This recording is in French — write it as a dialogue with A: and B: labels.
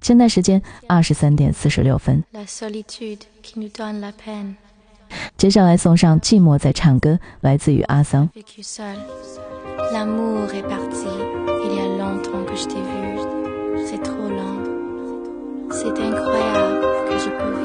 A: 现在时间23点46分。接下来送上寂寞在唱歌，来自于阿桑。
B: L'amour est parti, il y a longtemps que je t'ai vu.